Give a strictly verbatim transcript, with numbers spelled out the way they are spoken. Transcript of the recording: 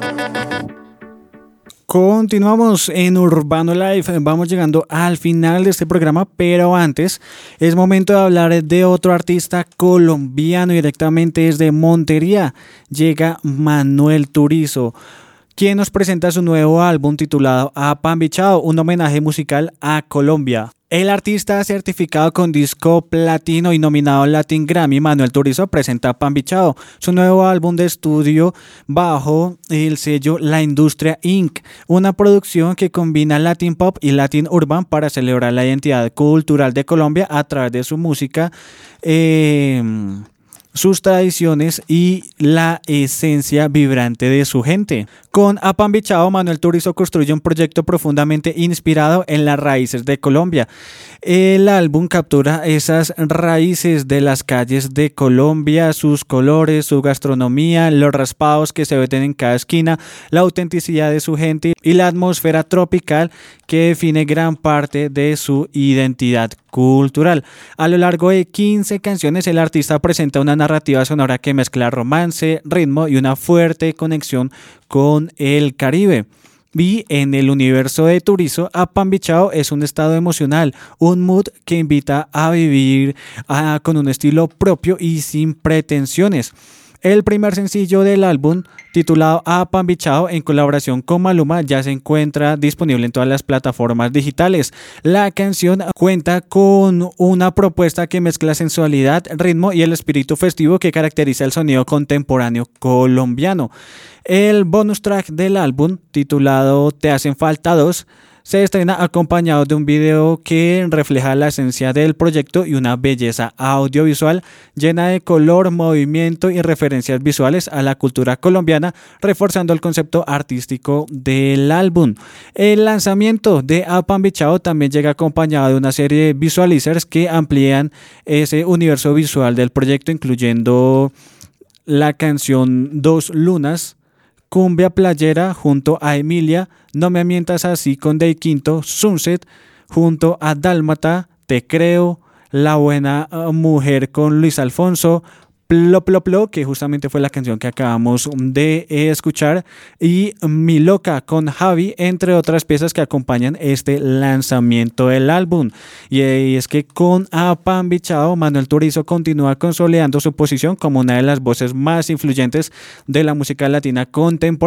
Continuamos en Urbano Life, vamos llegando al final de este programa, pero antes es momento de hablar de otro artista colombiano directamente desde Montería. Llega Manuel Turizo, quien nos presenta su nuevo álbum titulado Apambichao, un homenaje musical a Colombia. El artista certificado con disco platino y nominado al Latin Grammy, Manuel Turizo, presenta Apambichao, su nuevo álbum de estudio bajo el sello La Industria incorporated, una producción que combina Latin Pop y Latin Urban para celebrar la identidad cultural de Colombia a través de su música, eh, sus tradiciones y la esencia vibrante de su gente. Con Apambichao, Manuel Turizo construye un proyecto profundamente inspirado en las raíces de Colombia. El álbum captura esas raíces de las calles de Colombia, sus colores, su gastronomía, los raspados que se ven en cada esquina, la autenticidad de su gente y la atmósfera tropical que define gran parte de su identidad cultural. A lo largo de quince canciones, el artista presenta una narrativa sonora que mezcla romance, ritmo y una fuerte conexión con el Caribe. Y en el universo de Turizo, Apambichao es un estado emocional, un mood que invita a vivir uh, con un estilo propio y sin pretensiones. El primer sencillo del álbum, titulado Apambichao, en colaboración con Maluma, ya se encuentra disponible en todas las plataformas digitales. La canción cuenta con una propuesta que mezcla sensualidad, ritmo y el espíritu festivo que caracteriza el sonido contemporáneo colombiano. El bonus track del álbum, titulado Te hacen falta dos, se estrena acompañado de un video que refleja la esencia del proyecto y una belleza audiovisual llena de color, movimiento y referencias visuales a la cultura colombiana, reforzando el concepto artístico del álbum. El lanzamiento de Apambichao también llega acompañado de una serie de visualizers que amplían ese universo visual del proyecto, incluyendo la canción Dos Lunas, Cumbia Playera junto a Emilia, No me mientas así con Day Quinto, Sunset junto a Dálmata, Te creo, La buena uh, mujer con Luis Alfonso, Plo Plo Plo, que justamente fue la canción que acabamos de eh, escuchar, y Mi Loca con Javi, entre otras piezas que acompañan este lanzamiento del álbum. Y, eh, y es que con Apambichao, Manuel Turizo continúa consolidando su posición como una de las voces más influyentes de la música latina contemporánea.